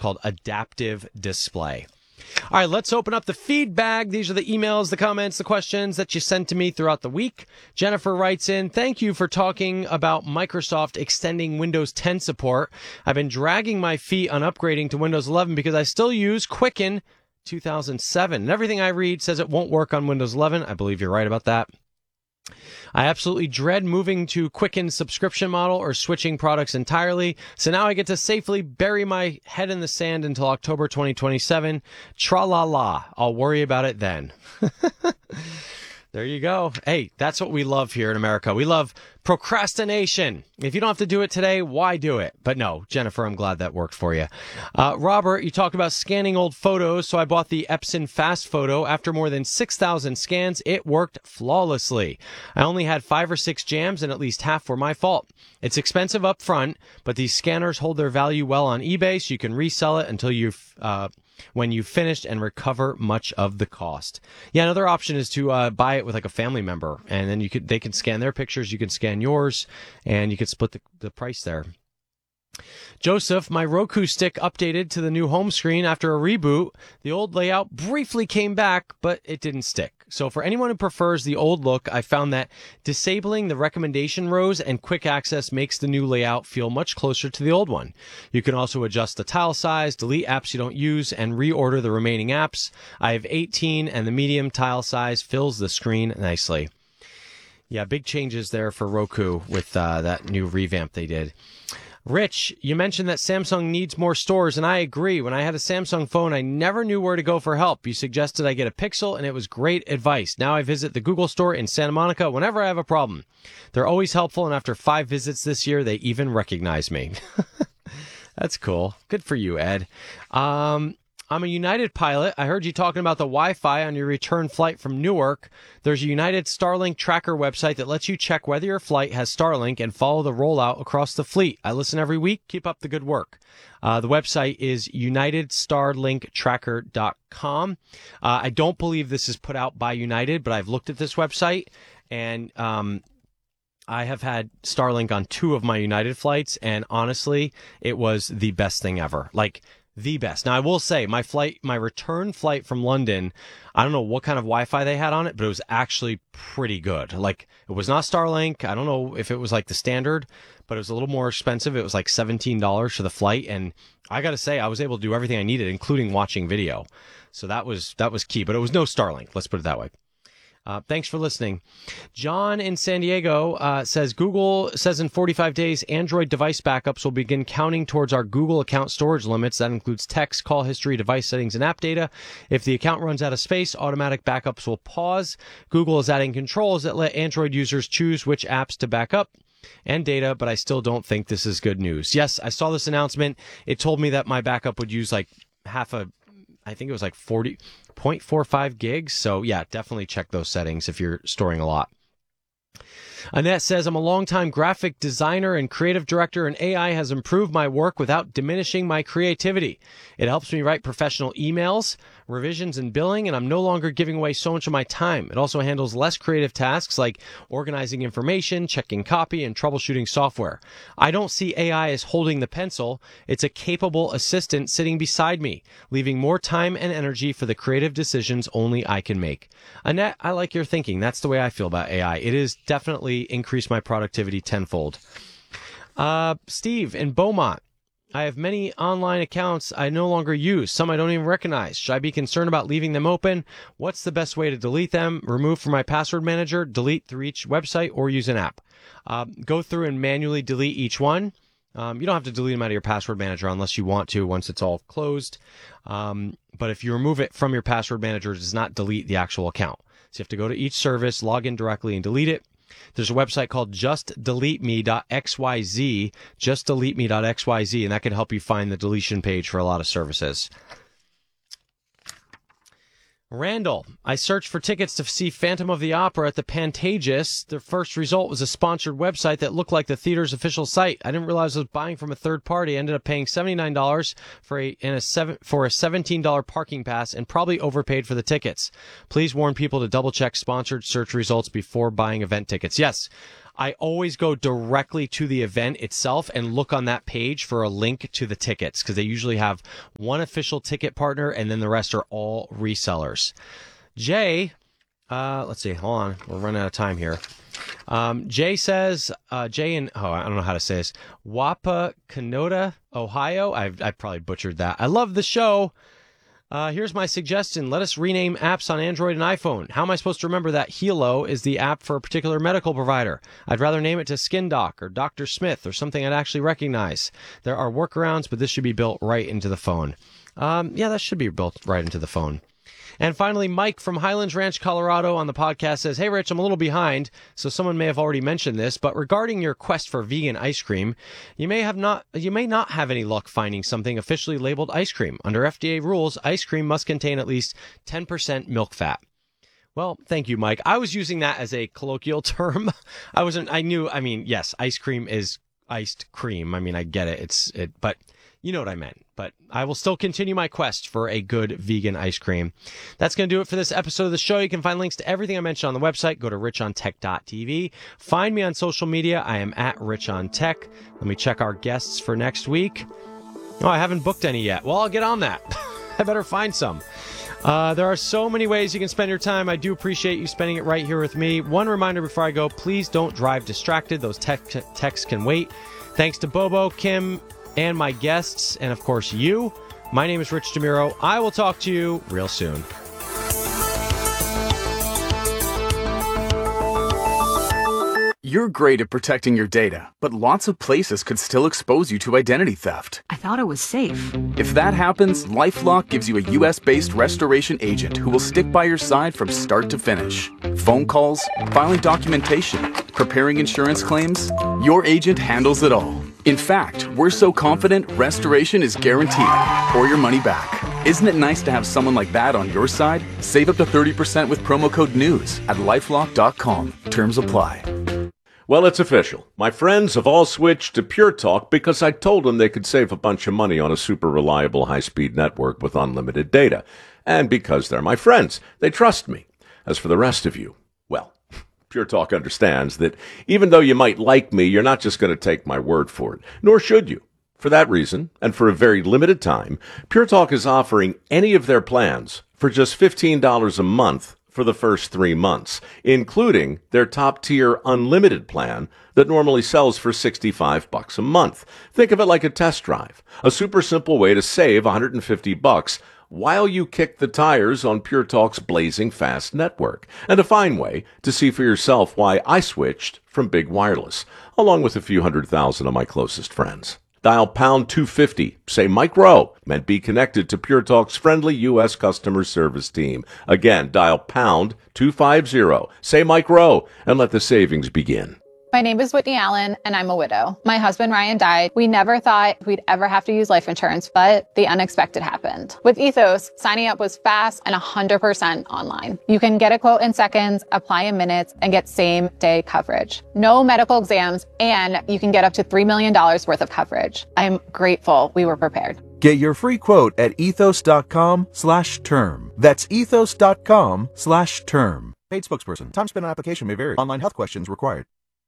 called Adaptive Display. All right, let's open up the feedback. These are the emails, the comments, the questions that you sent to me throughout the week. Jennifer writes in, thank you for talking about Microsoft extending Windows 10 support. I've been dragging my feet on upgrading to Windows 11 because I still use Quicken 2007. And everything I read says it won't work on Windows 11. I believe you're right about that. I absolutely dread moving to Quicken's subscription model or switching products entirely. So now I get to safely bury my head in the sand until October 2027. Tra-la-la. I'll worry about it then. There you go. Hey, that's what we love here in America. We love procrastination. If you don't have to do it today, why do it? But no, Jennifer, I'm glad that worked for you. Robert, you talked about scanning old photos, so I bought the Epson Fast Photo. After more than 6,000 scans, it worked flawlessly. I only had 5 or 6 jams, and at least half were my fault. It's expensive up front, but these scanners hold their value well on eBay, so you can resell it until when you've finished and recover much of the cost. Yeah, another option is to buy it with like a family member, and then they can scan their pictures, you can scan yours, and you can split the price there. Joseph, my Roku stick updated to the new home screen after a reboot. The old layout briefly came back, but it didn't stick. So for anyone who prefers the old look, I found that disabling the recommendation rows and quick access makes the new layout feel much closer to the old one. You can also adjust the tile size, delete apps you don't use, and reorder the remaining apps. I have 18, and the medium tile size fills the screen nicely. Yeah, big changes there for Roku with that new revamp they did. Rich, you mentioned that Samsung needs more stores, and I agree. When I had a Samsung phone, I never knew where to go for help. You suggested I get a Pixel, and it was great advice. Now I visit the Google store in Santa Monica whenever I have a problem. They're always helpful, and after 5 visits this year, they even recognize me. That's cool. Good for you, Ed. I'm a United pilot. I heard you talking about the Wi-Fi on your return flight from Newark. There's a United Starlink tracker website that lets you check whether your flight has Starlink and follow the rollout across the fleet. I listen every week. Keep up the good work. The website is unitedstarlinktracker.com. I don't believe this is put out by United, but I've looked at this website, and I have had Starlink on 2 of my United flights, and honestly, it was the best thing ever. Like, the best. Now, I will say, my return flight from London, I don't know what kind of Wi-Fi they had on it, but it was actually pretty good. Like, it was not Starlink. I don't know if it was like the standard, but it was a little more expensive. It was like $17 for the flight, and I got to say, I was able to do everything I needed, including watching video. So that was key, but it was no Starlink. Let's put it that way. Thanks for listening. John in San Diego says, Google says in 45 days, Android device backups will begin counting towards our Google account storage limits. That includes text, call history, device settings, and app data. If the account runs out of space, automatic backups will pause. Google is adding controls that let Android users choose which apps to back up and data, but I still don't think this is good news. Yes, I saw this announcement. It told me that my backup would use like I think it was like 40.45 gigs. So yeah, definitely check those settings if you're storing a lot. Annette says, I'm a longtime graphic designer and creative director, and AI has improved my work without diminishing my creativity. It helps me write professional emails, revisions, and billing, and I'm no longer giving away so much of my time. It also handles less creative tasks like organizing information, checking copy, and troubleshooting software. I don't see AI as holding the pencil. It's a capable assistant sitting beside me, leaving more time and energy for the creative decisions only I can make. Annette, I like your thinking. That's the way I feel about AI. It is definitely increased my productivity tenfold. Steve in Beaumont. I have many online accounts I no longer use. Some I don't even recognize. Should I be concerned about leaving them open? What's the best way to delete them? Remove from my password manager, delete through each website, or use an app? Go through and manually delete each one. You don't have to delete them out of your password manager unless you want to once it's all closed. But if you remove it from your password manager, it does not delete the actual account. So you have to go to each service, log in directly, and delete it. There's a website called justdeleteme.xyz, justdeleteme.xyz, and that can help you find the deletion page for a lot of services. Randall, I searched for tickets to see Phantom of the Opera at the Pantages. The first result was a sponsored website that looked like the theater's official site. I didn't realize I was buying from a third party. I ended up paying $79 for a $17 parking pass and probably overpaid for the tickets. Please warn people to double check sponsored search results before buying event tickets. Yes, I always go directly to the event itself and look on that page for a link to the tickets, because they usually have one official ticket partner and then the rest are all resellers. Jay, let's see, hold on, we're running out of time here. Jay says, I don't know how to say this, Wapakoneta, Ohio. I probably butchered that. I love the show. Here's my suggestion. Let us rename apps on Android and iPhone. How am I supposed to remember that Helo is the app for a particular medical provider? I'd rather name it to SkinDoc or Dr. Smith or something I'd actually recognize. There are workarounds, but this should be built right into the phone. Yeah, that should be built right into the phone. And finally, Mike from Highlands Ranch, Colorado on the podcast says, hey, Rich, I'm a little behind, so someone may have already mentioned this, but regarding your quest for vegan ice cream, you may not have any luck finding something officially labeled ice cream. Under FDA rules, ice cream must contain at least 10% milk fat. Well, thank you, Mike. I was using that as a colloquial term. Yes, ice cream is iced cream. I mean, I get it. But you know what I meant. But I will still continue my quest for a good vegan ice cream. That's going to do it for this episode of the show. You can find links to everything I mentioned on the website. Go to richontech.tv. Find me on social media. I am at richontech. Let me check our guests for next week. Oh, I haven't booked any yet. Well, I'll get on that. I better find some. There are so many ways you can spend your time. I do appreciate you spending it right here with me. One reminder before I go, please don't drive distracted. Those texts can wait. Thanks to Bobo, Kim, and my guests, and of course you. My name is Rich DeMuro. I will talk to you real soon. You're great at protecting your data, but lots of places could still expose you to identity theft. I thought it was safe. If that happens, LifeLock gives you a US-based restoration agent who will stick by your side from start to finish. Phone calls, filing documentation, preparing insurance claims, your agent handles it all. In fact, we're so confident restoration is guaranteed or your money back. Isn't it nice to have someone like that on your side? Save up to 30% with promo code NEWS at lifelock.com. Terms apply. Well, it's official. My friends have all switched to Pure Talk because I told them they could save a bunch of money on a super reliable high-speed network with unlimited data. And because they're my friends, they trust me. As for the rest of you, well, Pure Talk understands that even though you might like me, you're not just going to take my word for it, nor should you. For that reason, and for a very limited time, Pure Talk is offering any of their plans for just $15 a month for the first 3 months, including their top-tier unlimited plan that normally sells for $65 a month. Think of it like a test drive, a super simple way to save $150 while you kick the tires on Pure Talk's blazing fast network, and a fine way to see for yourself why I switched from Big Wireless, along with a few 100,000 of my closest friends. Dial pound 250, say Mike Rowe, and be connected to Pure Talk's friendly U.S. customer service team. Again, dial pound 250, say Mike Rowe, and let the savings begin. My name is Whitney Allen, and I'm a widow. My husband, Ryan, died. We never thought we'd ever have to use life insurance, but the unexpected happened. With Ethos, signing up was fast and 100% online. You can get a quote in seconds, apply in minutes, and get same-day coverage. No medical exams, and you can get up to $3 million worth of coverage. I'm grateful we were prepared. Get your free quote at ethos.com/term. That's ethos.com/term. Paid spokesperson. Time spent on application may vary. Online health questions required.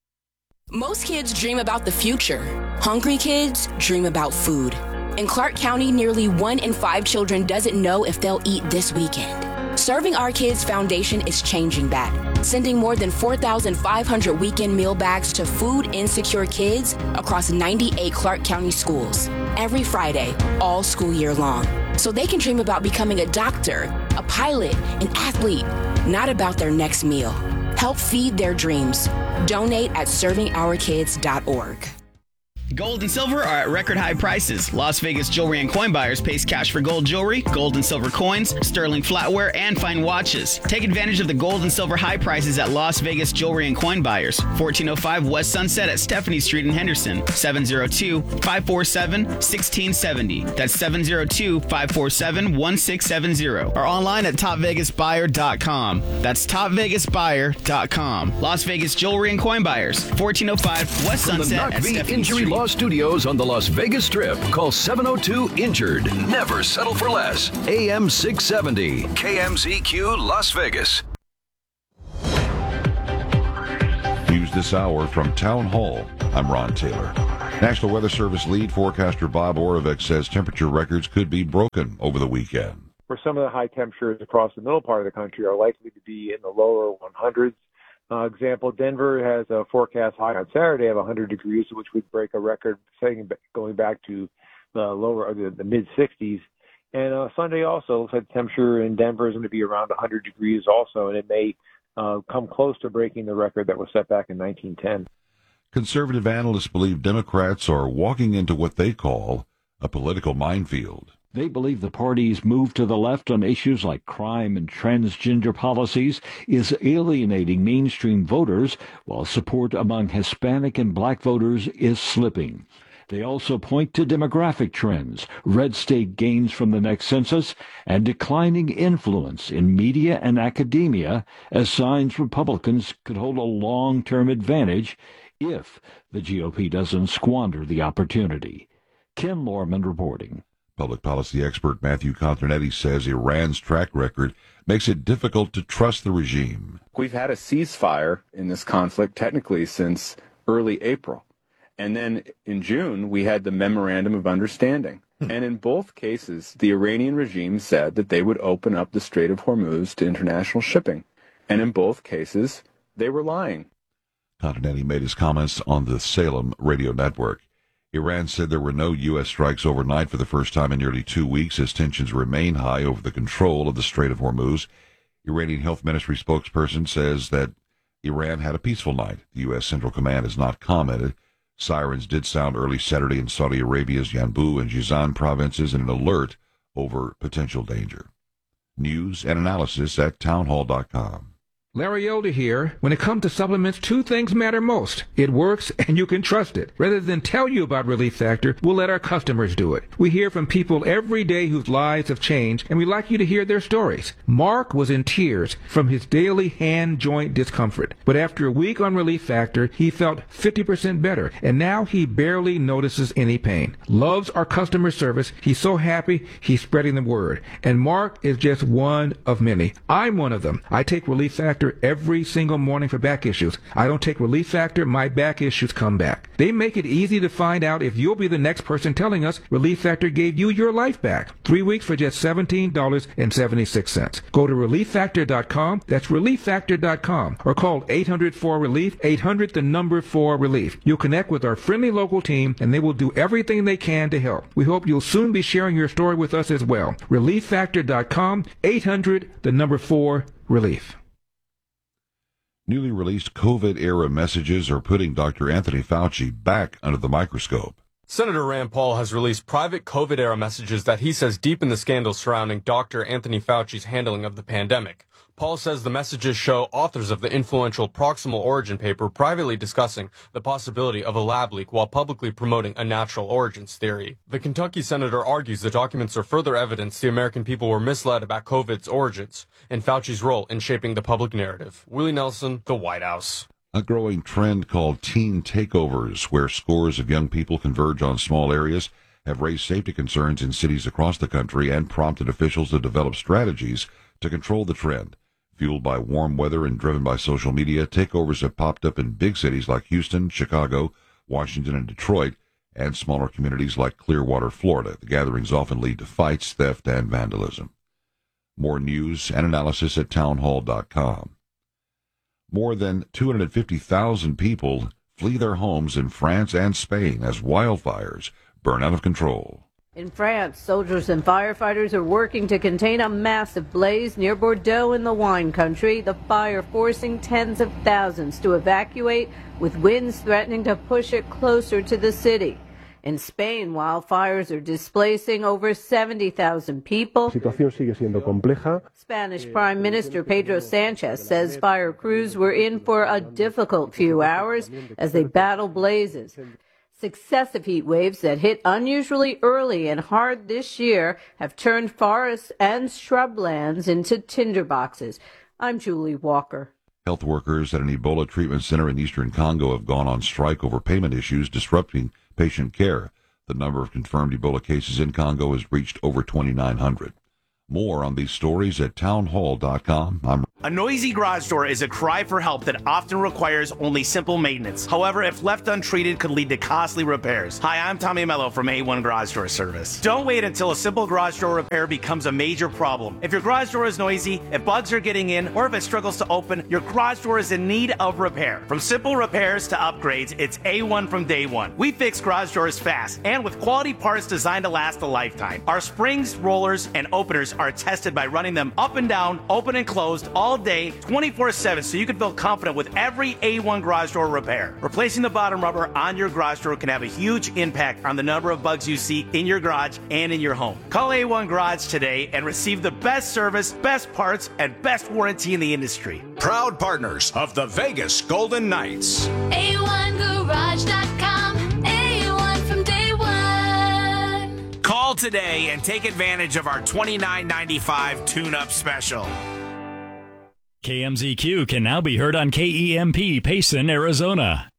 Most kids dream about the future. Hungry kids dream about food. In Clark County, nearly 1 in 5 children doesn't know if they'll eat this weekend. Serving Our Kids Foundation is changing that, sending more than 4,500 weekend meal bags to food insecure kids across 98 Clark County schools every Friday, all school year long, so they can dream about becoming a doctor, a pilot, an athlete, not about their next meal. Help feed their dreams. Donate at servingourkids.org. Gold and silver are at record high prices. Las Vegas Jewelry and Coin Buyers pays cash for gold jewelry, gold and silver coins, sterling flatware, and fine watches. Take advantage of the gold and silver high prices at Las Vegas Jewelry and Coin Buyers, 1405 West Sunset at Stephanie Street in Henderson, 702-547-1670. That's 702-547-1670. Or online at topvegasbuyer.com. That's topvegasbuyer.com. Las Vegas Jewelry and Coin Buyers, 1405 West Sunset at Stephanie Street. Law Studios on the Las Vegas Strip. Call 702-INJURED. Never settle for less. AM 670. KMZQ Las Vegas. news this hour from Town Hall. I'm Ron Taylor. National Weather Service lead forecaster Bob Oravec says temperature records could be broken over the weekend. Where some of the high temperatures across the middle part of the country are likely to be in the lower 100s. Example, Denver has a forecast high on Saturday of 100 degrees, which would break a record going back to the mid-60s. And Sunday also looks like the temperature in Denver is going to be around 100 degrees also, and it may come close to breaking the record that was set back in 1910. Conservative analysts believe Democrats are walking into what they call a political minefield. They believe the party's move to the left on issues like crime and transgender policies is alienating mainstream voters, while support among Hispanic and black voters is slipping. They also point to demographic trends, red state gains from the next census, and declining influence in media and academia as signs Republicans could hold a long-term advantage if the GOP doesn't squander the opportunity. Ken Lorman reporting. Public policy expert Matthew Continetti says Iran's track record makes it difficult to trust the regime. We've had a ceasefire in this conflict technically since early April. And then in June, we had the Memorandum of Understanding. And in both cases, the Iranian regime said that they would open up the Strait of Hormuz to international shipping. And in both cases, they were lying. Continetti made his comments on the Salem radio network. Iran said there were no U.S. strikes overnight for the first time in nearly 2 weeks as tensions remain high over the control of the Strait of Hormuz. Iranian Health Ministry spokesperson says that Iran had a peaceful night. The U.S. Central Command has not commented. Sirens did sound early Saturday in Saudi Arabia's Yanbu and Jizan provinces in an alert over potential danger. News and analysis at townhall.com. Larry Elder here. When it comes to supplements, two things matter most. It works and you can trust it. Rather than tell you about Relief Factor, we'll let our customers do it. We hear from people every day whose lives have changed, and we'd like you to hear their stories. Mark was in tears from his daily hand joint discomfort. But after a week on Relief Factor, he felt 50% better, and now he barely notices any pain. Loves our customer service. He's so happy he's spreading the word. And Mark is just one of many. I'm one of them. I take Relief Factor every single morning for back issues. I don't take Relief Factor, my back issues come back. They make it easy to find out if you'll be the next person telling us Relief Factor gave you your life back. 3 weeks for just $17.76. Go to ReliefFactor.com. That's ReliefFactor.com. Or call 800-4RELIEF, 800-4RELIEF. You'll connect with our friendly local team, and they will do everything they can to help. We hope you'll soon be sharing your story with us as well. ReliefFactor.com, 800-4RELIEF. Newly released COVID-era messages are putting Dr. Anthony Fauci back under the microscope. Senator Rand Paul has released private COVID-era messages that he says deepen the scandal surrounding Dr. Anthony Fauci's handling of the pandemic. Paul says the messages show authors of the influential Proximal Origin paper privately discussing the possibility of a lab leak while publicly promoting a natural origins theory. The Kentucky senator argues the documents are further evidence the American people were misled about COVID's origins and Fauci's role in shaping the public narrative. Willie Nelson, the White House. A growing trend called teen takeovers, where scores of young people converge on small areas, have raised safety concerns in cities across the country and prompted officials to develop strategies to control the trend. Fueled by warm weather and driven by social media, takeovers have popped up in big cities like Houston, Chicago, Washington, and Detroit, and smaller communities like Clearwater, Florida. The gatherings often lead to fights, theft, and vandalism. More news and analysis at townhall.com. More than 250,000 people flee their homes in France and Spain as wildfires burn out of control. In France, soldiers and firefighters are working to contain a massive blaze near Bordeaux in the wine country, the fire forcing tens of thousands to evacuate, with winds threatening to push it closer to the city. In Spain, wildfires are displacing over 70,000 people. Spanish Prime Minister Pedro Sanchez says fire crews were in for a difficult few hours as they battle blazes. Successive heat waves that hit unusually early and hard this year have turned forests and shrublands into tinderboxes. I'm Julie Walker. Health workers at an Ebola treatment center in eastern Congo have gone on strike over payment issues disrupting patient care. The number of confirmed Ebola cases in Congo has reached over 2,900. More on these stories at townhall.com. I'm A noisy garage door is a cry for help that often requires only simple maintenance. However, if left untreated, could lead to costly repairs. Hi, I'm Tommy Mello from A1 Garage Door Service. Don't wait until a simple garage door repair becomes a major problem. If your garage door is noisy, if bugs are getting in, or if it struggles to open, your garage door is in need of repair. From simple repairs to upgrades, it's A1 from day one. We fix garage doors fast and with quality parts designed to last a lifetime. Our springs, rollers, and openers are tested by running them up and down, open and closed, all day, 24/7, so you can feel confident with every A1 garage door repair. Replacing the bottom rubber on your garage door can have a huge impact on the number of bugs you see in your garage and in your home. Call A1 Garage today and receive the best service, best parts, and best warranty in the industry. Proud partners of the Vegas Golden Knights. A1Garage.com. A1 from day one. Call today and take advantage of our $29.95 tune-up special. KMZQ can now be heard on KEMP Payson, Arizona.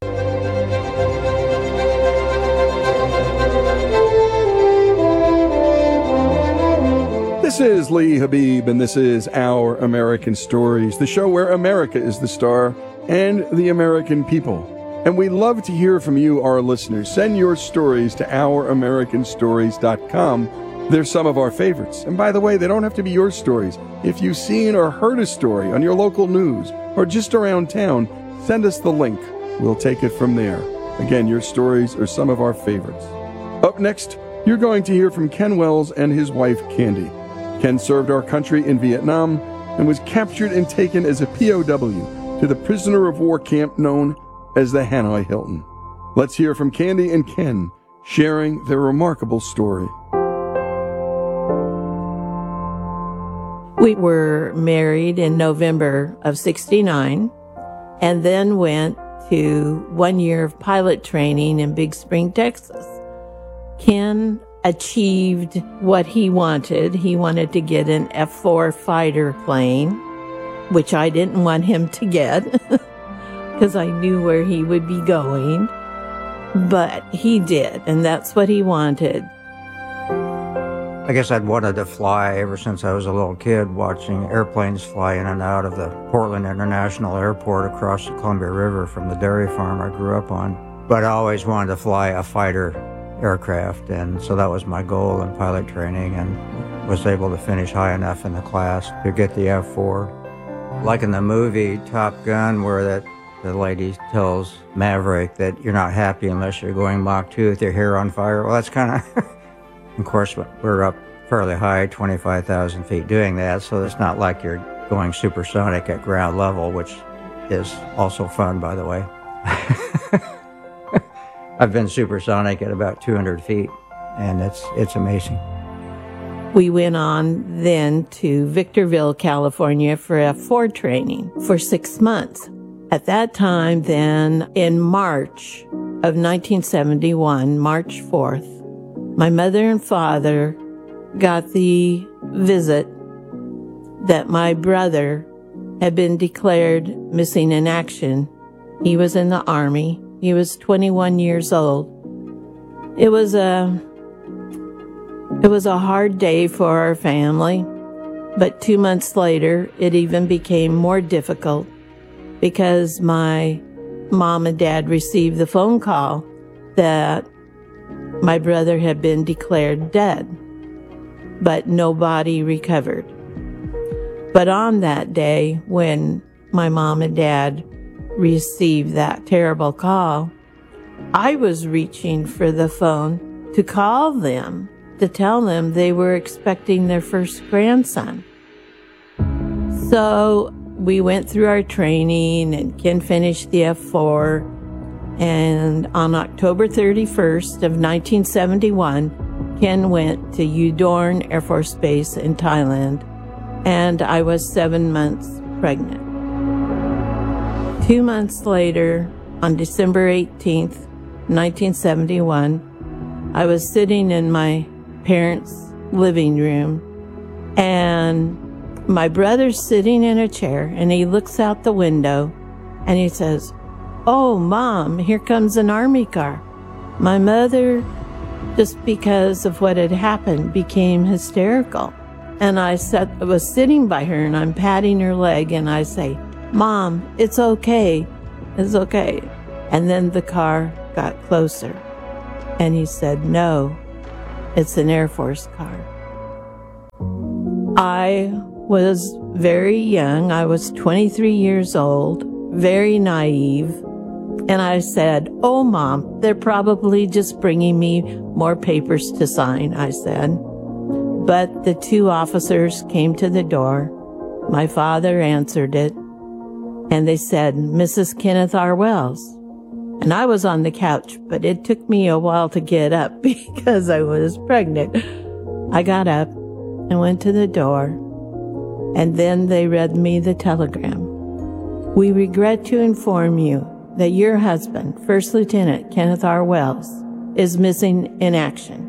This is Lee Habib, and this is Our American Stories, the show where America is the star and the American people. And we love to hear from you, our listeners. Send your stories to ouramericanstories.com. They're some of our favorites. And by the way, they don't have to be your stories. If you've seen or heard a story on your local news or just around town, send us the link. We'll take it from there. Again, your stories are some of our favorites. Up next, you're going to hear from Ken Wells and his wife, Candy. Ken served our country in Vietnam and was captured and taken as a POW to the prisoner of war camp known as the Hanoi Hilton. Let's hear from Candy and Ken sharing their remarkable story. We were married in November of '69 and then went to 1 year of pilot training in Big Spring, Texas. Ken achieved what he wanted. He wanted to get an F-4 fighter plane, which I didn't want him to get because I knew where he would be going. But he did, and that's what he wanted. I guess I'd wanted to fly ever since I was a little kid, watching airplanes fly in and out of the Portland International Airport across the Columbia River from the dairy farm I grew up on. But I always wanted to fly a fighter aircraft, and so that was my goal in pilot training, and was able to finish high enough in the class to get the F-4. Like in the movie Top Gun, where the lady tells Maverick that you're not happy unless you're going Mach 2 with your hair on fire. Well, that's kind of... Of course, we're up fairly high, 25,000 feet doing that, so it's not like you're going supersonic at ground level, which is also fun, by the way. I've been supersonic at about 200 feet, and it's amazing. We went on then to Victorville, California for F-4 training for 6 months. At that time then, in March of 1971, March 4th, my mother and father got the visit that my brother had been declared missing in action. He was in the Army. He was 21 years old. It was a hard day for our family, but 2 months later, it even became more difficult because my mom and dad received the phone call that my brother had been declared dead, but no body recovered. But on that day, when my mom and dad received that terrible call, I was reaching for the phone to call them, to tell them they were expecting their first grandson. So we went through our training, and Ken finished the F-4. And on October 31st of 1971, Ken went to Udorn Air Force Base in Thailand, and I was 7 months pregnant. 2 months later, on December 18th, 1971, I was sitting in my parents' living room, and my brother's sitting in a chair, and he looks out the window, and he says, "Oh, Mom, here comes an Army car." My mother, just because of what had happened, became hysterical. And I was sitting by her, and I'm patting her leg, and I say, "Mom, it's okay. It's okay." And then the car got closer, and he said, "No, it's an Air Force car." I was very young. I was 23 years old, very naive. And I said, "Oh, Mom, they're probably just bringing me more papers to sign," I said. But the two officers came to the door. My father answered it, and they said, "Mrs. Kenneth R. Wells." And I was on the couch, but it took me a while to get up because I was pregnant. I got up and went to the door, and then they read me the telegram. "We regret to inform you that your husband, First Lieutenant Kenneth R. Wells, is missing in action."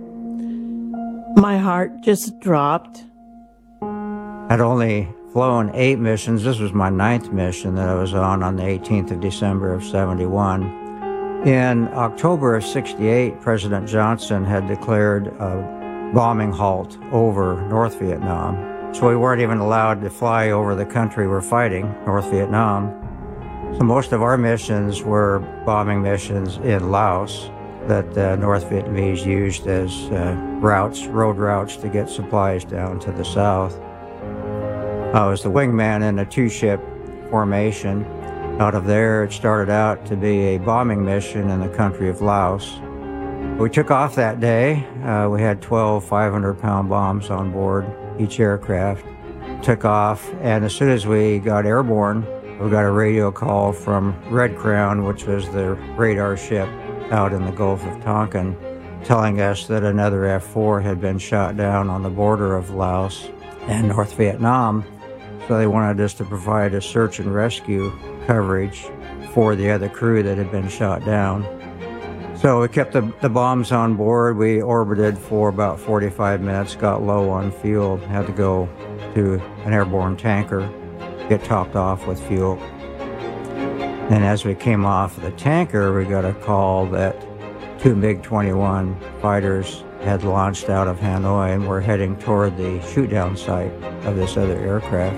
My heart just dropped. I'd only flown 8 missions. This was my 9th mission that I was on the 18th of December of 71. In October of 68, President Johnson had declared a bombing halt over North Vietnam. So we weren't even allowed to fly over the country we're fighting, North Vietnam. So most of our missions were bombing missions in Laos that North Vietnamese used as road routes to get supplies down to the south. I was the wingman in a 2-ship formation. Out of there, it started out to be a bombing mission in the country of Laos. We took off that day. We had 12 500-pound bombs on board each aircraft. Took off, and as soon as we got airborne, we got a radio call from Red Crown, which was the radar ship out in the Gulf of Tonkin, telling us that another F-4 had been shot down on the border of Laos and North Vietnam. So they wanted us to provide a search and rescue coverage for the other crew that had been shot down. So we kept the bombs on board. We orbited for about 45 minutes, got low on fuel, had to go to an airborne tanker, get topped off with fuel. And as we came off the tanker, we got a call that 2 MiG-21 fighters had launched out of Hanoi and were heading toward the shoot-down site of this other aircraft.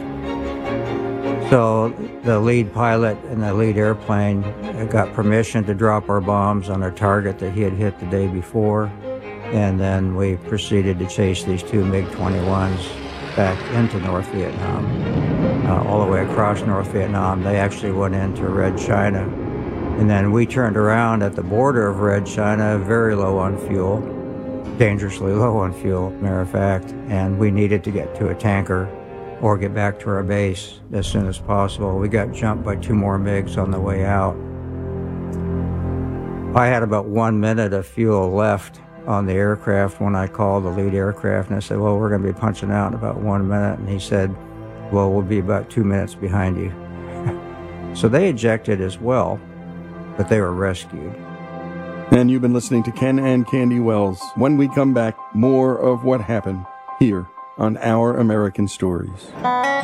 So the lead pilot and the lead airplane got permission to drop our bombs on a target that he had hit the day before, and then we proceeded to chase these 2 MiG-21s back into North Vietnam, all the way across North Vietnam. They actually went into Red China, and then we turned around at the border of Red China, very low on fuel, dangerously low on fuel, matter of fact, and we needed to get to a tanker or get back to our base as soon as possible. We got jumped by 2 more MiGs on the way out. I had about 1 minute of fuel left on the aircraft when I called the lead aircraft, and I said, "Well, we're going to be punching out in about 1 minute." And he said, "Well, we'll be about 2 minutes behind you." So they ejected as well, but they were rescued. And you've been listening to Ken and Candy Wells. When we come back, more of what happened here on Our American Stories.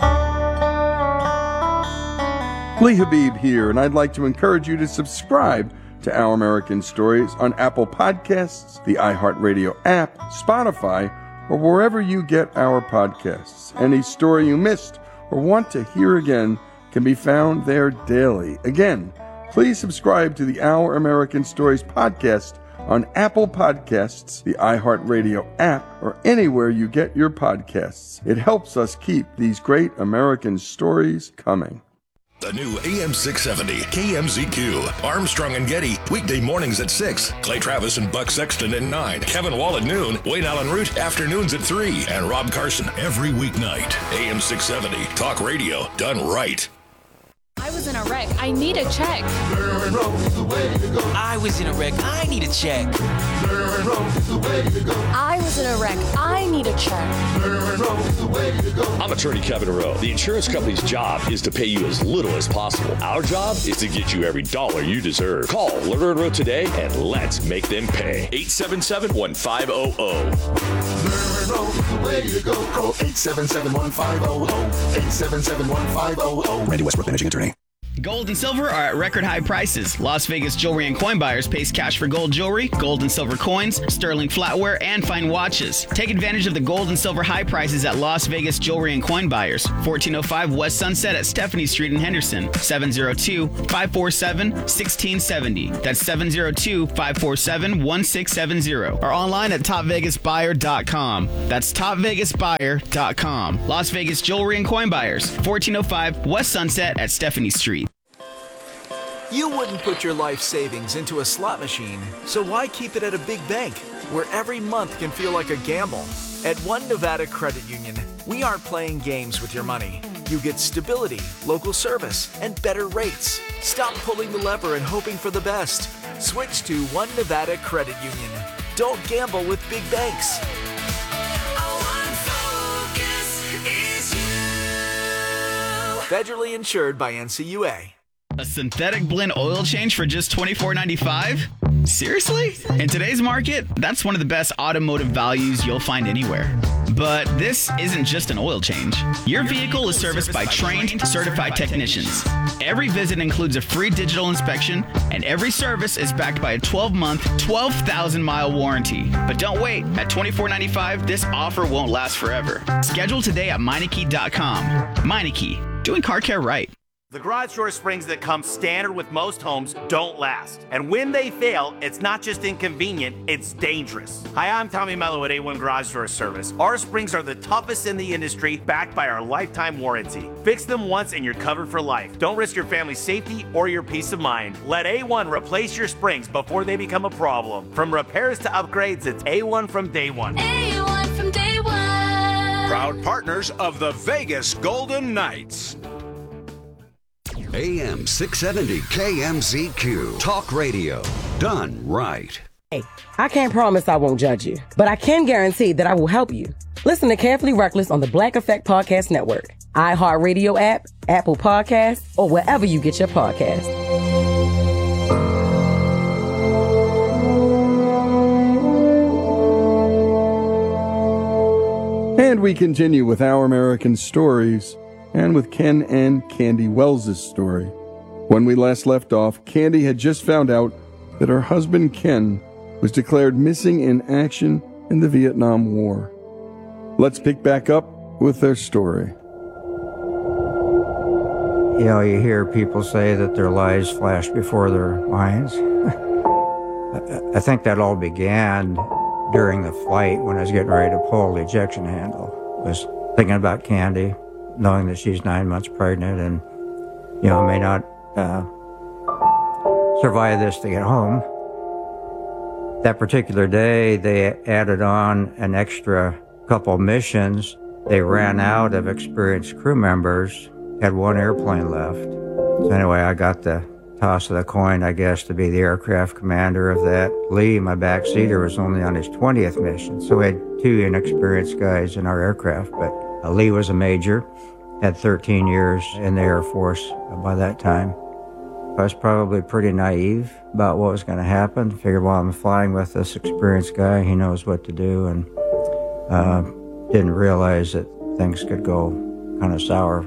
Lee Habib here, and I'd like to encourage you to subscribe to Our American Stories on Apple Podcasts, the iHeartRadio app, Spotify, or wherever you get our podcasts. Any story you missed or want to hear again can be found there daily. Again, please subscribe to the Our American Stories podcast on Apple Podcasts, the iHeartRadio app, or anywhere you get your podcasts. It helps us keep these great American stories coming. The new AM 670 KMZQ. Armstrong and Getty, weekday mornings at 6. Clay Travis and Buck Sexton at 9. Kevin Wall at noon. Wayne Allen Root, afternoons at 3. And Rob Carson every weeknight. AM 670, talk radio done right. I was in a wreck. I need a check. I was in a wreck. I need a check. I was in a wreck. I need a check. I'm attorney Kevin Rowe. The insurance company's job is to pay you as little as possible. Our job is to get you every dollar you deserve. Call Lerner & Rowe today and let's make them pay. 877-1500. Call 877-1500. 877-1500. Randy Westbrook, managing attorney. Gold and silver are at record high prices. Las Vegas jewelry and coin buyers pays cash for gold jewelry, gold and silver coins, sterling flatware, and fine watches. Take advantage of the gold and silver high prices at Las Vegas jewelry and coin buyers. 1405 West Sunset at Stephanie Street in Henderson. 702-547-1670. That's 702-547-1670. Or online at topvegasbuyer.com. That's topvegasbuyer.com. Las Vegas jewelry and coin buyers. 1405 West Sunset at Stephanie Street. You wouldn't put your life savings into a slot machine, so why keep it at a big bank, where every month can feel like a gamble? At One Nevada Credit Union, we aren't playing games with your money. You get stability, local service, and better rates. Stop pulling the lever and hoping for the best. Switch to One Nevada Credit Union. Don't gamble with big banks. Federally insured by NCUA. A synthetic blend oil change for just $24.95? Seriously? In today's market, that's one of the best automotive values you'll find anywhere. But this isn't just an oil change. Your vehicle is serviced by trained, certified technicians. Every visit includes a free digital inspection, and every service is backed by a 12-month, 12,000-mile warranty. But don't wait. At $24.95, this offer won't last forever. Schedule today at Meineke.com. Meineke, doing car care right. The garage door springs that come standard with most homes don't last. And when they fail, it's not just inconvenient, it's dangerous. Hi, I'm Tommy Mello at A1 Garage Door Service. Our springs are the toughest in the industry, backed by our lifetime warranty. Fix them once and you're covered for life. Don't risk your family's safety or your peace of mind. Let A1 replace your springs before they become a problem. From repairs to upgrades, it's A1 from day one. A1 from day one. Proud partners of the Vegas Golden Knights. AM 670 KMZQ. Talk radio. Done right. Hey, I can't promise I won't judge you, but I can guarantee that I will help you. Listen to Carefully Reckless on the Black Effect Podcast Network, iHeartRadio app, Apple Podcasts, or wherever you get your podcasts. And we continue with Our American Stories, and with Ken and Candy Wells' story. When we last left off, Candy had just found out that her husband Ken was declared missing in action in the Vietnam War. Let's pick back up with their story. You know, you hear people say that their lives flashed before their minds. I think that all began during the flight when I was getting ready to pull the ejection handle. I was thinking about Candy, knowing that she's 9 months pregnant and, you know, may not survive this to get home. That particular day, they added on an extra couple missions. They ran out of experienced crew members, had one airplane left. So anyway, I got the toss of the coin, I guess, to be the aircraft commander of that. Lee, my backseater, was only on his 20th mission, so we had two inexperienced guys in our aircraft, but Lee was a major, had 13 years in the Air Force by that time. I was probably pretty naive about what was going to happen. Figured while I'm flying with this experienced guy, he knows what to do, and didn't realize that things could go kind of sour.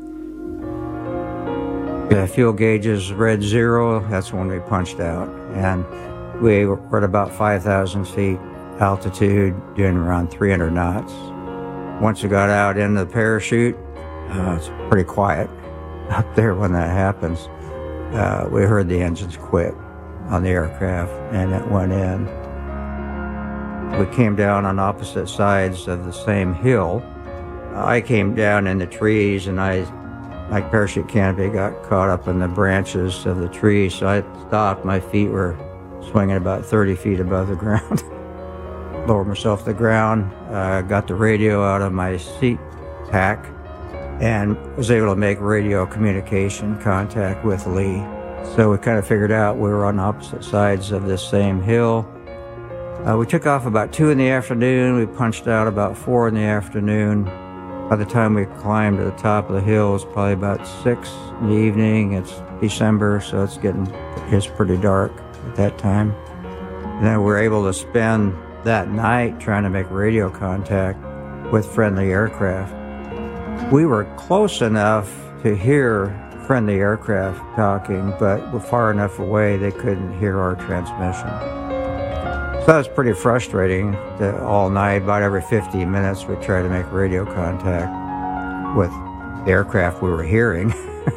The fuel gauges read 0, that's when we punched out. And we were at about 5,000 feet altitude, doing around 300 knots. Once we got out into the parachute, it's pretty quiet up there when that happens. We heard the engines quit on the aircraft, and it went in. We came down on opposite sides of the same hill. I came down in the trees, and my parachute canopy got caught up in the branches of the trees, so I stopped. My feet were swinging about 30 feet above the ground. Lowered myself to the ground, got the radio out of my seat pack, and was able to make radio communication contact with Lee. So we kind of figured out we were on opposite sides of this same hill. We took off about 2 in the afternoon. We punched out about 4 in the afternoon. By the time we climbed to the top of the hill, it was probably about 6 in the evening. It's December, so it's pretty dark at that time. And then we were able to spend that night trying to make radio contact with friendly aircraft. We were close enough to hear friendly aircraft talking, but we're far enough away they couldn't hear our transmission. So that was pretty frustrating that all night, about every 15 minutes, we'd try to make radio contact with the aircraft we were hearing.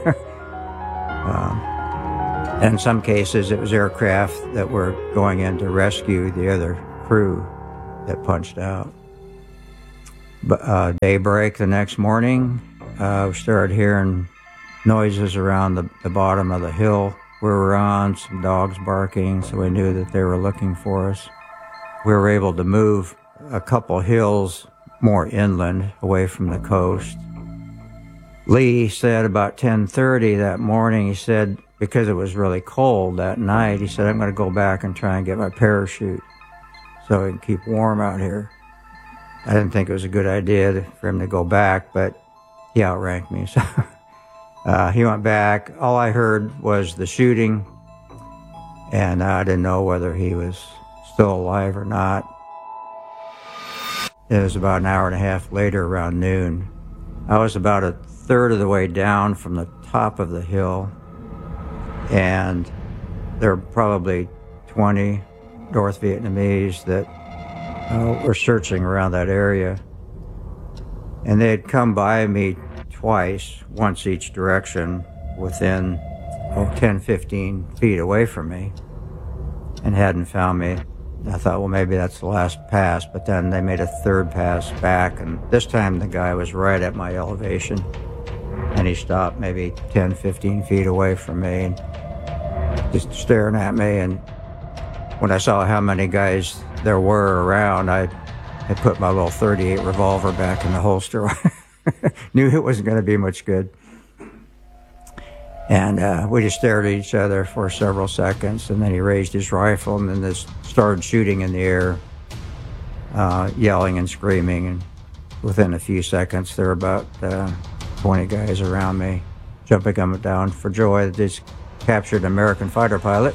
And in some cases, it was aircraft that were going in to rescue the other crew that punched out. But daybreak the next morning, we started hearing noises around the bottom of the hill we were on, some dogs barking, so we knew that they were looking for us. We were able to move a couple hills more inland, away from the coast. Lee said about 10:30 that morning, he said, because it was really cold that night, he said, I'm going to go back and try and get my parachute so we can keep warm out here. I didn't think it was a good idea for him to go back, but he outranked me. So he went back. All I heard was the shooting, and I didn't know whether he was still alive or not. It was about an hour and a half later, around noon. I was about a third of the way down from the top of the hill, and there were probably 20 North Vietnamese that were searching around that area. And they had come by me twice, once each direction, within 10, 15 feet away from me, and hadn't found me. I thought, well, maybe that's the last pass, but then they made a third pass back, and this time the guy was right at my elevation, and he stopped maybe 10, 15 feet away from me, and just staring at me. And when I saw how many guys there were around, I put my little .38 revolver back in the holster. Knew it wasn't going to be much good. And we just stared at each other for several seconds, and then he raised his rifle and then just started shooting in the air, yelling and screaming. And within a few seconds, there were about 20 guys around me, jumping up and down for joy that they captured an American fighter pilot.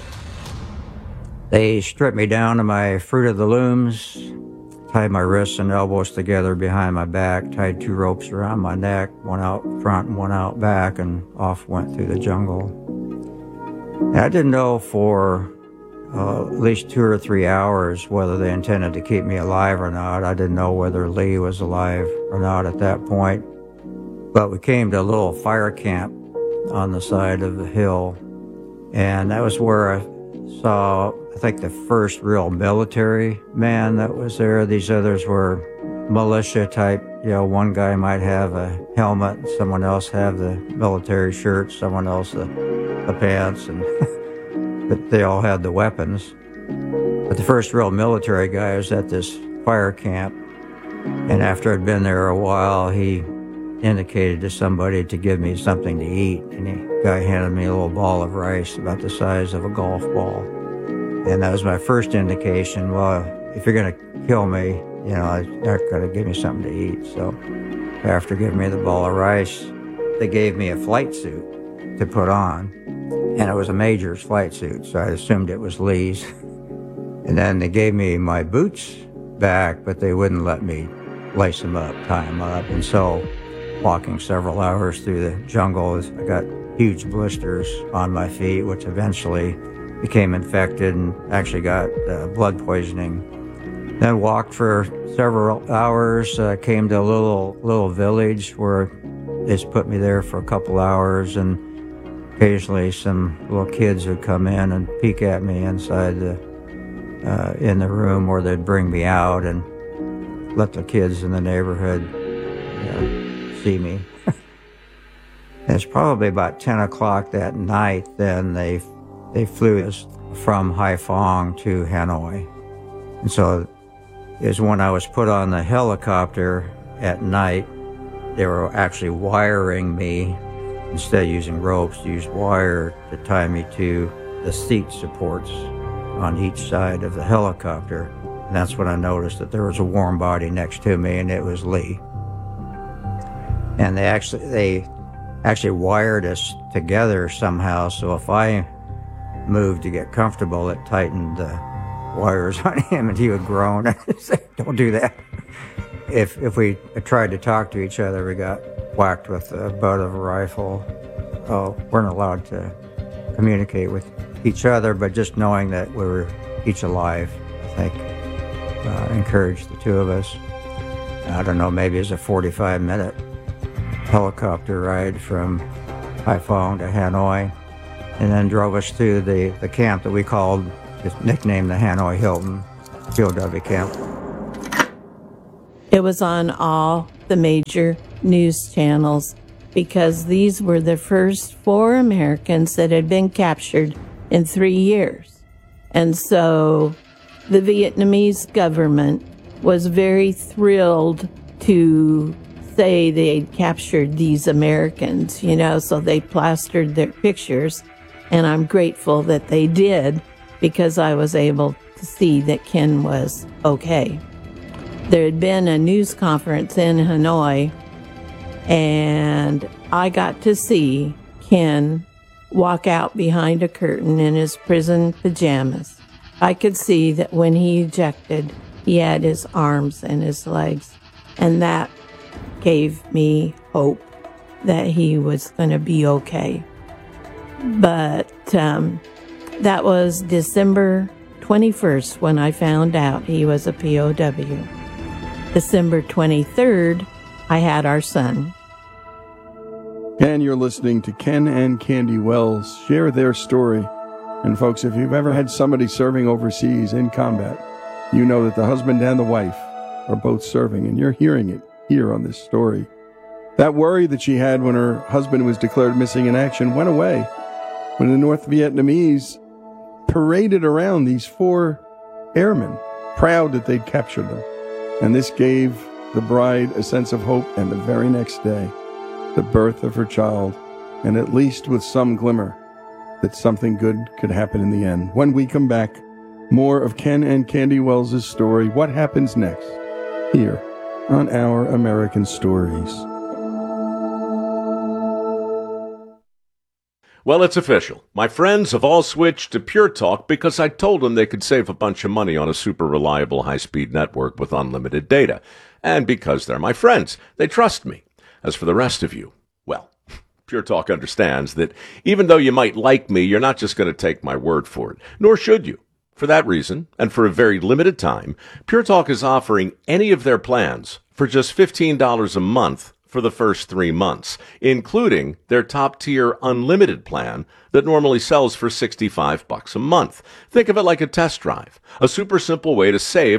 They stripped me down to my Fruit of the Looms, tied my wrists and elbows together behind my back, tied 2 ropes around my neck, one out front and one out back, and off went through the jungle. And I didn't know for at least 2 or 3 hours whether they intended to keep me alive or not. I didn't know whether Lee was alive or not at that point. But we came to a little fire camp on the side of the hill, and that was where I saw, I think, the first real military man that was there. These others were militia type. You know, one guy might have a helmet, someone else have the military shirt, someone else the pants, and but they all had the weapons. But the first real military guy was at this fire camp, and after I'd been there a while, he indicated to somebody to give me something to eat, and the guy handed me a little ball of rice about the size of a golf ball. And that was my first indication, well, if you're going to kill me, you know, you're not going to give me something to eat. So after giving me the ball of rice, they gave me a flight suit to put on, and it was a major's flight suit, so I assumed it was Lee's. And then they gave me my boots back, but they wouldn't let me lace them up, tie them up, and so walking several hours through the jungle, I got huge blisters on my feet, which eventually became infected and actually got blood poisoning. Then walked for several hours, came to a little village where they just put me there for a couple hours, and occasionally some little kids would come in and peek at me inside in the room, or they'd bring me out and let the kids in the neighborhood see me. It's probably about 10 o'clock that night, then they flew us from Haiphong to Hanoi. And so it was when I was put on the helicopter at night, they were actually wiring me, instead of using ropes, to use wire to tie me to the seat supports on each side of the helicopter. And that's when I noticed that there was a warm body next to me, and it was Lee. And they actually wired us together somehow, so if I moved to get comfortable, it tightened the wires on him, and he would groan and say, "Don't do that." If we tried to talk to each other, we got whacked with the butt of a rifle. weren't allowed to communicate with each other, but just knowing that we were each alive, I think, encouraged the two of us. I don't know, maybe it was a 45-minute helicopter ride from Haiphong to Hanoi, and then drove us to the camp that we called, just nicknamed the Hanoi Hilton POW camp. It was on all the major news channels because these were the first 4 Americans that had been captured in 3 years. And so the Vietnamese government was very thrilled to say they'd captured these Americans, so they plastered their pictures. And I'm grateful that they did because I was able to see that Ken was okay. There had been a news conference in Hanoi, and I got to see Ken walk out behind a curtain in his prison pajamas. I could see that when he ejected, he had his arms and his legs, and that gave me hope that he was going to be okay. But that was December 21st when I found out he was a POW. December 23rd, I had our son. And you're listening to Ken and Candy Wells share their story. And folks, if you've ever had somebody serving overseas in combat, you know that the husband and the wife are both serving, and you're hearing it here on this story. That worry that she had when her husband was declared missing in action went away when the North Vietnamese paraded around these 4 airmen, proud that they'd captured them. And this gave the bride a sense of hope, and the very next day, the birth of her child, and at least with some glimmer that something good could happen in the end. When we come back, more of Ken and Candy Wells' story. What happens next? Here on Our American Stories. Well, it's official. My friends have all switched to Pure Talk because I told them they could save a bunch of money on a super reliable high-speed network with unlimited data. And because they're my friends, they trust me. As for the rest of you, well, Pure Talk understands that even though you might like me, you're not just going to take my word for it, nor should you. For that reason, and for a very limited time, Pure Talk is offering any of their plans for just $15 a month for the first 3 months, including their top-tier unlimited plan that normally sells for $65 a month. Think of it like a test drive, a super simple way to save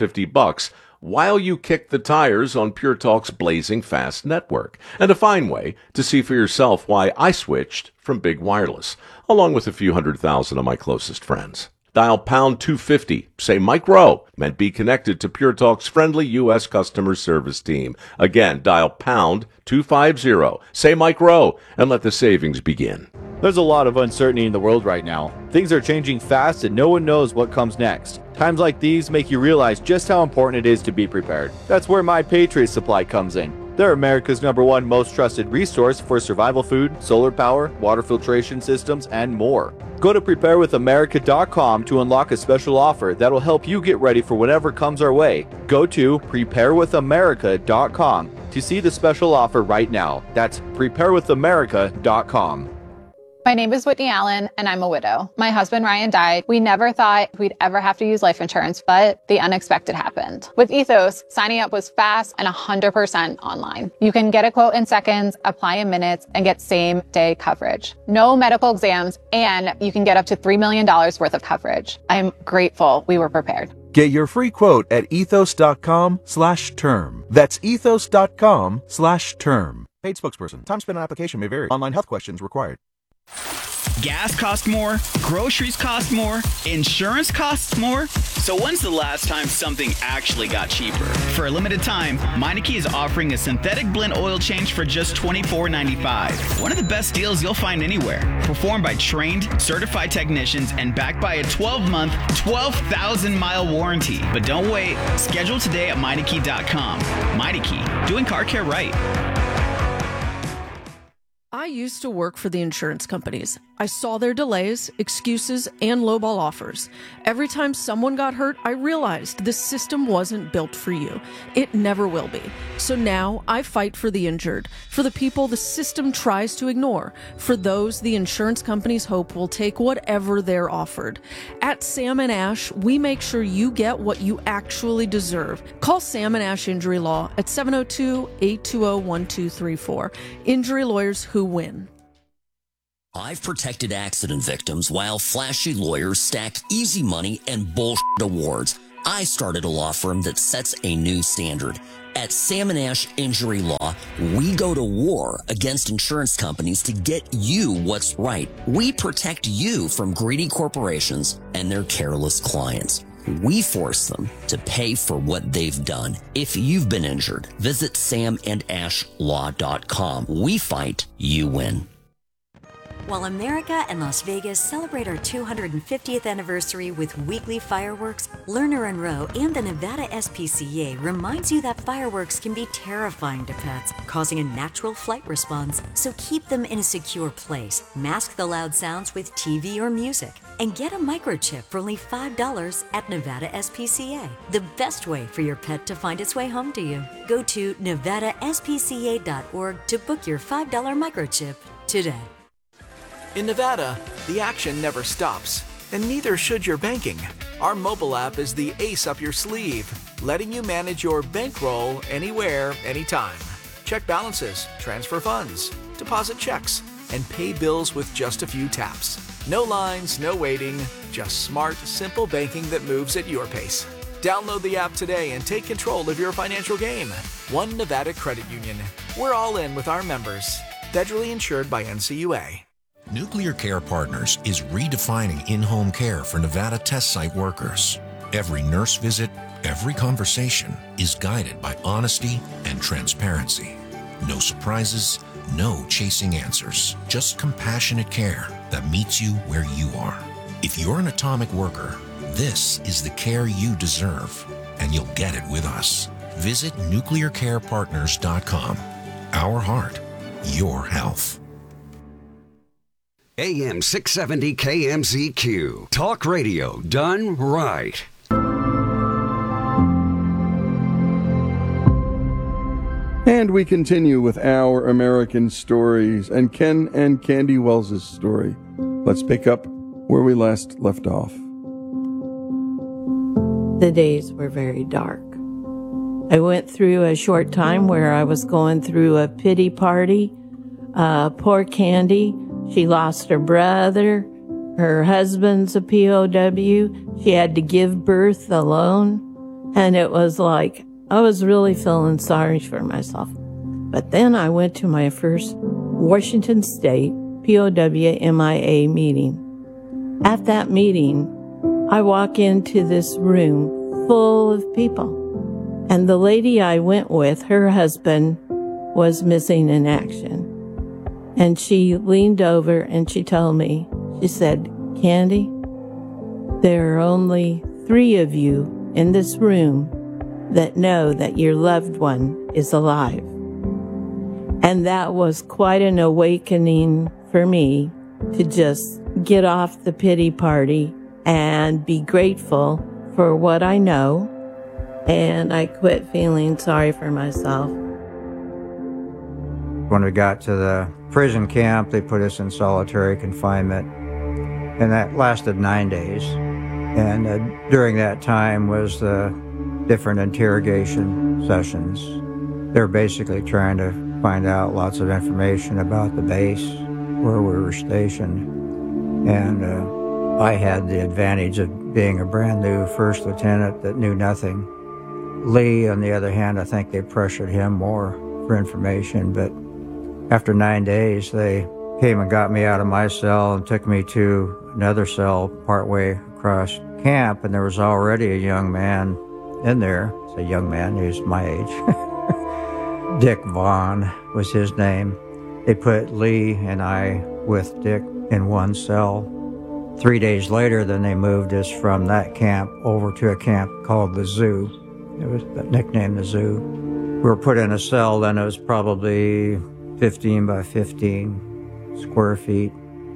$150 while you kick the tires on Pure Talk's blazing fast network, and a fine way to see for yourself why I switched from Big Wireless, along with a few 100,000 of my closest friends. Dial pound 250, say Mike Rowe, and be connected to Pure Talk's friendly U.S. customer service team. Again, dial pound 250, say Mike Rowe, and let the savings begin. There's a lot of uncertainty in the world right now. Things are changing fast and no one knows what comes next. Times like these make you realize just how important it is to be prepared. That's where My Patriot Supply comes in. They're America's #1 most trusted resource for survival food, solar power, water filtration systems, and more. Go to preparewithamerica.com to unlock a special offer that will help you get ready for whatever comes our way. Go to preparewithamerica.com to see the special offer right now. That's preparewithamerica.com. My name is Whitney Allen, and I'm a widow. My husband, Ryan, died. We never thought we'd ever have to use life insurance, but the unexpected happened. With Ethos, signing up was fast and 100% online. You can get a quote in seconds, apply in minutes, and get same-day coverage. No medical exams, and you can get up to $3 million worth of coverage. I'm grateful we were prepared. Get your free quote at ethos.com/term. That's ethos.com/term. Paid spokesperson. Time spent on application may vary. Online health questions required. Gas costs more, groceries cost more, insurance costs more. So when's the last time something actually got cheaper? For a limited time, Meineke is offering a synthetic blend oil change for just $24.95. One of the best deals you'll find anywhere. Performed by trained, certified technicians and backed by a 12-month, 12,000-mile warranty. But don't wait. Schedule today at Meineke.com. Meineke, doing car care right. used to work for the insurance companies. I saw their delays, excuses, and lowball offers. Every time someone got hurt, I realized the system wasn't built for you. It never will be. So now I fight for the injured, for the people the system tries to ignore, for those the insurance companies hope will take whatever they're offered. At Sam & Ash, we make sure you get what you actually deserve. Call Sam & Ash Injury Law at 702-820-1234. Injury lawyers who win. I've protected accident victims while flashy lawyers stack easy money and bullshit awards. I started a law firm that sets a new standard. At Sam & Ash Injury Law, we go to war against insurance companies to get you what's right. We protect you from greedy corporations and their careless clients. We force them to pay for what they've done. If you've been injured, visit samandashlaw.com. We fight, you win. While America and Las Vegas celebrate our 250th anniversary with weekly fireworks, Lerner & Rowe and the Nevada SPCA reminds you that fireworks can be terrifying to pets, causing a natural flight response. So keep them in a secure place, mask the loud sounds with TV or music, and get a microchip for only $5 at Nevada SPCA. The best way for your pet to find its way home to you. Go to nevadaspca.org to book your $5 microchip today. In Nevada, the action never stops, and neither should your banking. Our mobile app is the ace up your sleeve, letting you manage your bankroll anywhere, anytime. Check balances, transfer funds, deposit checks, and pay bills with just a few taps. No lines, no waiting, just smart, simple banking that moves at your pace. Download the app today and take control of your financial game. One Nevada Credit Union. We're all in with our members. Federally insured by NCUA. Nuclear Care Partners is redefining in-home care for Nevada test site workers. Every nurse visit, every conversation is guided by honesty and transparency. No surprises, no chasing answers, just compassionate care that meets you where you are. If you're an atomic worker, this is the care you deserve, and you'll get it with us. Visit nuclearcarepartners.com. Our heart, your health. AM 670 KMZQ. Talk radio done right. And we continue with Our American Stories and Ken and Candy Wells' story. Let's pick up where we last left off. The days were very dark. I went through a short time where I was going through a pity party. Poor Candy. She lost her brother. Her husband's a POW. She had to give birth alone. And it was like, I was really feeling sorry for myself. But then I went to my first Washington State POW MIA meeting. At that meeting, I walk into this room full of people. And the lady I went with, her husband, was missing in action. And she leaned over and she told me, she said, Candy, there are only 3 of you in this room that know that your loved one is alive. And that was quite an awakening for me to just get off the pity party and be grateful for what I know. And I quit feeling sorry for myself. When we got to the prison camp, they put us in solitary confinement, and that lasted 9 days. And during that time was the different interrogation sessions. They're basically trying to find out lots of information about the base where we were stationed. And I had the advantage of being a brand new first lieutenant that knew nothing. Lee, on the other hand, I think they pressured him more for information, but after 9 days, they came and got me out of my cell and took me to another cell partway across camp, and there was already a young man in there. It's a young man, he's my age. Dick Vaughn was his name. They put Lee and I with Dick in one cell. 3 days later, then they moved us from that camp over to a camp called the Zoo. It was nicknamed the Zoo. We were put in a cell, then it was probably 15 by 15 square feet,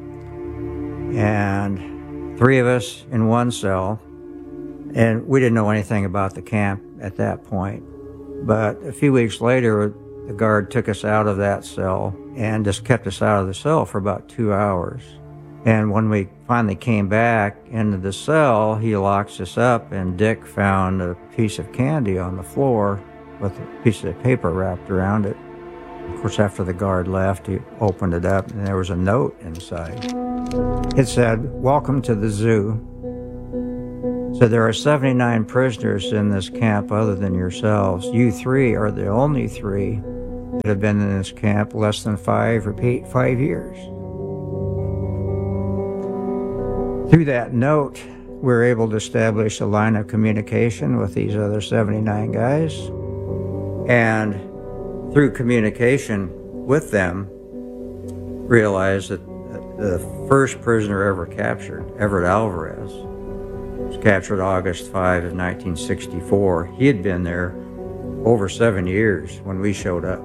and 3 of us in one cell. And we didn't know anything about the camp at that point. But a few weeks later, the guard took us out of that cell and just kept us out of the cell for about 2 hours. And when we finally came back into the cell, he locks us up, and Dick found a piece of candy on the floor with a piece of paper wrapped around it. Of course, after the guard left, he opened it up, and there was a note inside. It said, "Welcome to the zoo. So there are 79 prisoners in this camp other than yourselves. You 3 are the only 3 that have been in this camp less than 5 years." Through that note, we were able to establish a line of communication with these other 79 guys. And through communication with them, realized that the first prisoner ever captured, Everett Alvarez, was captured August 5 of 1964. He had been there over 7 years when we showed up.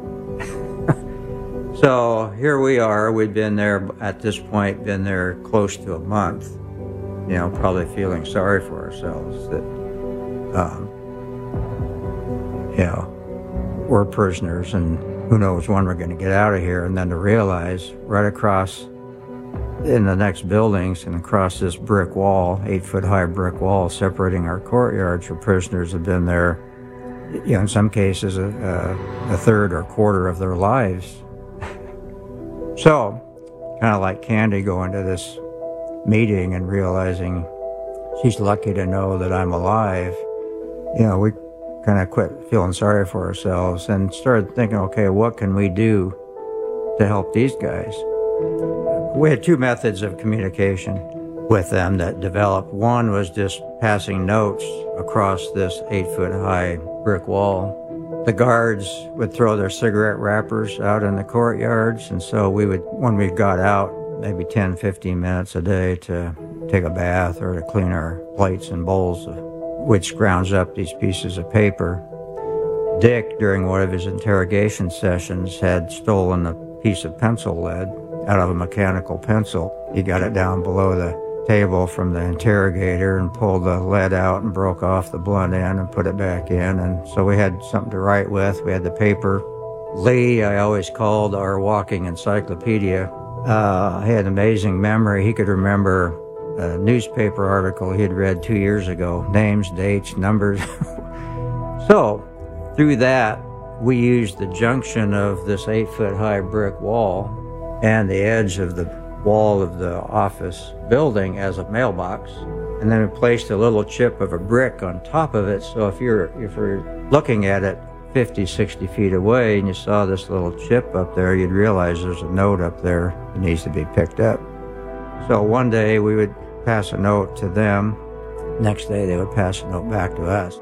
So here we are. We'd been there, at this point, been there close to a month, probably feeling sorry for ourselves that, we're prisoners and who knows when we're going to get out of here. And then to realize right across in the next buildings and across this brick wall, 8-foot-high brick wall separating our courtyards, where prisoners have been there, in some cases a third or quarter of their lives. So, kind of like Candy going to this meeting and realizing she's lucky to know that I'm alive, we kind of quit feeling sorry for ourselves and started thinking, okay, what can we do to help these guys? We had 2 methods of communication with them that developed. One was just passing notes across this 8-foot-high brick wall. The guards would throw their cigarette wrappers out in the courtyards, and so we would, when we got out, maybe 10-15 minutes a day to take a bath or to clean our plates and bowls, which grounds up these pieces of paper. Dick, during one of his interrogation sessions, had stolen a piece of pencil lead out of a mechanical pencil. He got it down below the table from the interrogator and pulled the lead out and broke off the blunt end and put it back in. And so we had something to write with. We had the paper. Lee, I always called our walking encyclopedia. He had an amazing memory. He could remember a newspaper article he had read 2 years ago, names, dates, numbers. So through that, we used the junction of this 8-foot-high brick wall and the edge of the wall of the office building as a mailbox, and then we placed a little chip of a brick on top of it. So if you're looking at it 50, 60 feet away and you saw this little chip up there, you'd realize there's a note up there that needs to be picked up. So one day we would pass a note to them. Next day they would pass a note back to us.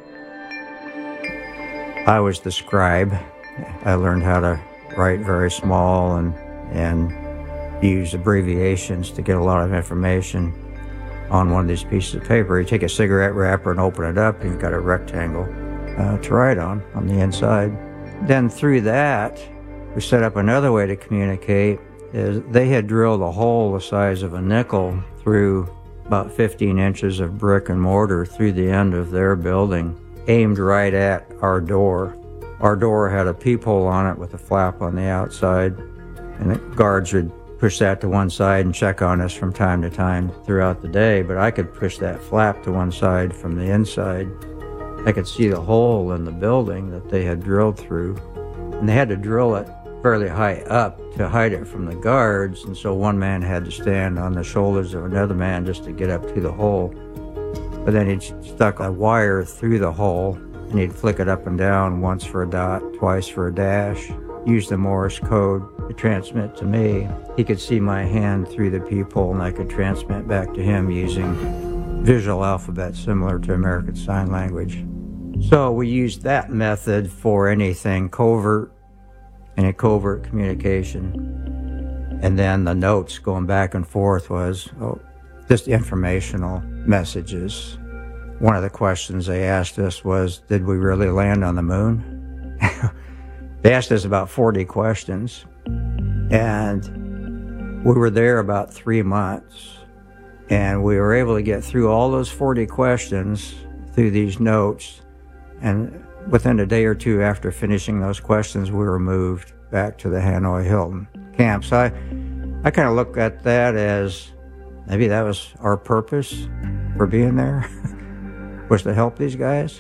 I was the scribe. I learned how to write very small and use abbreviations to get a lot of information on one of these pieces of paper. You take a cigarette wrapper and open it up, and you've got a rectangle to write on the inside. Then through that, we set up another way to communicate. Is they had drilled a hole the size of a nickel through about 15 inches of brick and mortar through the end of their building, aimed right at our door. Our door had a peephole on it with a flap on the outside, and the guards would push that to one side and check on us from time to time throughout the day, but I could push that flap to one side from the inside. I could see the hole in the building that they had drilled through, and they had to drill it fairly high up to hide it from the guards, and so one man had to stand on the shoulders of another man just to get up to the hole. But then he'd stuck a wire through the hole, and he'd flick it up and down, once for a dot, twice for a dash, use the Morse code to transmit to me. He could see my hand through the peephole, and I could transmit back to him using visual alphabet similar to American Sign Language. So we used that method for anything covert, any covert communication. And then the notes going back and forth was just informational messages. One of the questions they asked us was, did we really land on the moon? They asked us about 40 questions, and We were there about 3 months, and we were able to get through all those 40 questions through these notes, and within a day or two after finishing those questions, we were moved back to the Hanoi Hilton camp. So I kind of look at that as maybe that was our purpose for being there, was to help these guys.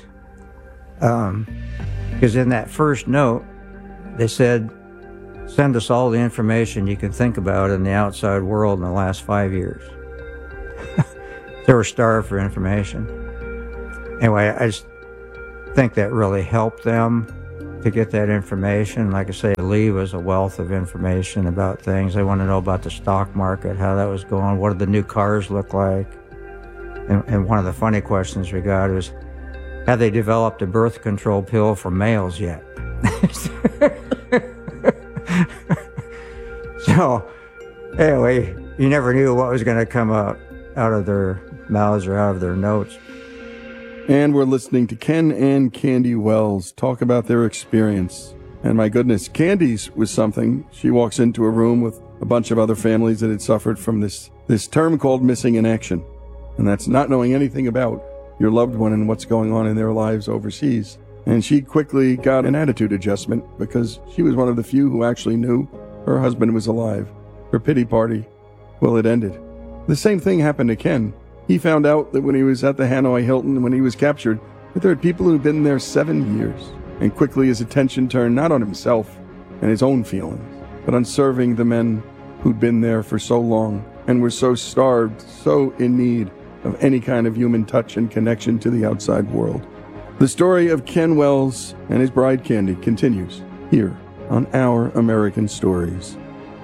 Because in that first note, they said, send us all the information you can think about in the outside world in the last 5 years. They were starved for information. Anyway, I just think that really helped them to get that information. Like I say, Lee was a wealth of information about things. They want to know about the stock market, how that was going, what did the new cars look like. And one of the funny questions we got was, have they developed a birth control pill for males yet? So, anyway, you never knew what was going to come out of their mouths or out of their notes. And we're listening to Ken and Candy Wells talk about their experience. And my goodness, Candy's was something. She walks into a room with a bunch of other families that had suffered from this term called missing in action. And that's not knowing anything about your loved one and what's going on in their lives overseas. And she quickly got an attitude adjustment because she was one of the few who actually knew her husband was alive. Her pity party, well, it ended. The same thing happened to Ken. He found out that when he was at the Hanoi Hilton, when he was captured, that there had people who'd been there 7 years. And quickly his attention turned not on himself and his own feelings, but on serving the men who'd been there for so long and were so starved, so in need of any kind of human touch and connection to the outside world. The story of Ken Wells and his bride Candy continues here on Our American Stories.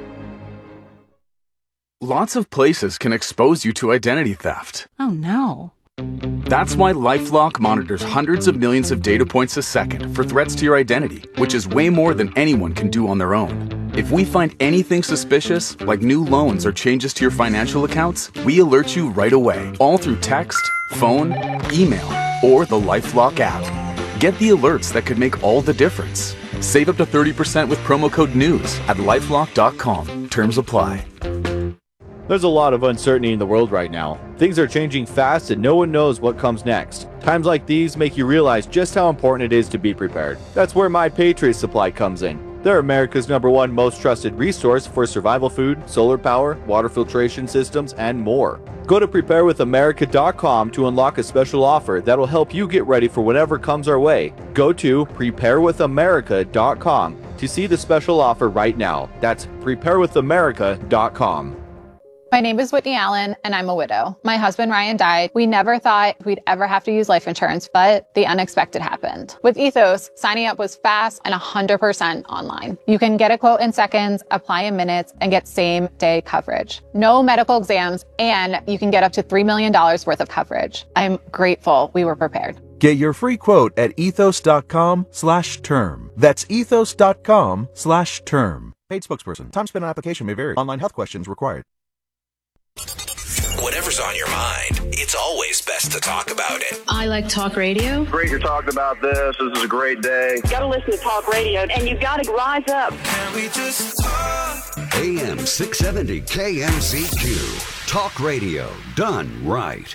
Lots of places can expose you to identity theft. Oh no. That's why LifeLock monitors hundreds of millions of data points a second for threats to your identity, which is way more than anyone can do on their own. If we find anything suspicious, like new loans or changes to your financial accounts, we alert you right away, all through text, phone, email, or the LifeLock app. Get the alerts that could make all the difference. Save up to 30% with promo code NEWS at lifelock.com. Terms apply. There's a lot of uncertainty in the world right now. Things are changing fast and no one knows what comes next. Times like these make you realize just how important it is to be prepared. That's where My Patriot Supply comes in. They're America's #1 most trusted resource for survival food, solar power, water filtration systems, and more. Go to preparewithamerica.com to unlock a special offer that'll help you get ready for whatever comes our way. Go to preparewithamerica.com to see the special offer right now. That's preparewithamerica.com. My name is Whitney Allen, and I'm a widow. My husband, Ryan, died. We never thought we'd ever have to use life insurance, but the unexpected happened. With Ethos, signing up was fast and 100% online. You can get a quote in seconds, apply in minutes, and get same-day coverage. No medical exams, and you can get up to $3 million worth of coverage. I'm grateful we were prepared. Get your free quote at ethos.com/term. That's ethos.com/term. Paid spokesperson. Time spent on application may vary. Online health questions required. Whatever's on your mind, it's always best to talk about it. I like talk radio. Great you're talking about this. This is a great day. You gotta listen to talk radio, and you gotta rise up. Can we just talk? AM 670 KMZQ. Talk radio done right.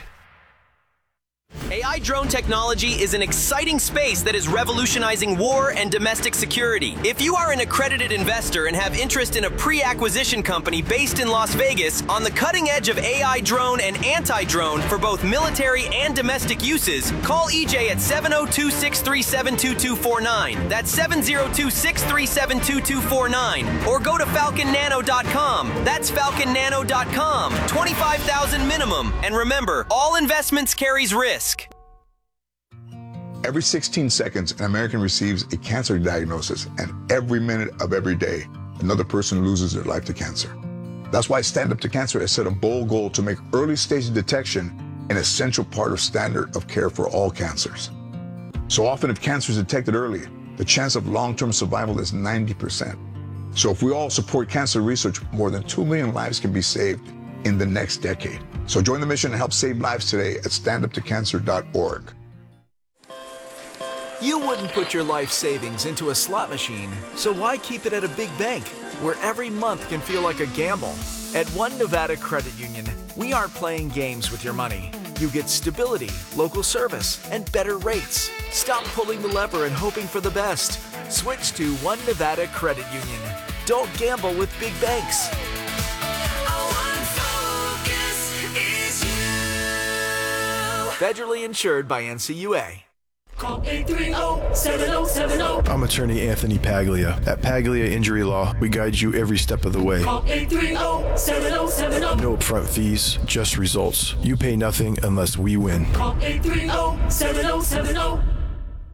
AI drone technology is an exciting space that is revolutionizing war and domestic security. If you are an accredited investor and have interest in a pre-acquisition company based in Las Vegas on the cutting edge of AI drone and anti-drone for both military and domestic uses, call EJ at 702-637-2249. That's 702-637-2249. Or go to falconnano.com. That's falconnano.com. $25,000 minimum. And remember, all investments carries risk. Every 16 seconds, an American receives a cancer diagnosis, and every minute of every day, another person loses their life to cancer. That's why Stand Up to Cancer has set a bold goal to make early-stage detection an essential part of standard of care for all cancers. So often, if cancer is detected early, the chance of long-term survival is 90%. So if we all support cancer research, more than 2 million lives can be saved in the next decade. So join the mission and help save lives today at standuptocancer.org. You wouldn't put your life savings into a slot machine, so why keep it at a big bank, where every month can feel like a gamble? At One Nevada Credit Union, we aren't playing games with your money. You get stability, local service, and better rates. Stop pulling the lever and hoping for the best. Switch to One Nevada Credit Union. Don't gamble with big banks. Federally insured by NCUA. Call 830-7070. I'm attorney Anthony Paglia. At Paglia Injury Law, we guide you every step of the way. Call 830-7070. No upfront fees, just results. You pay nothing unless we win. Call 830-7070.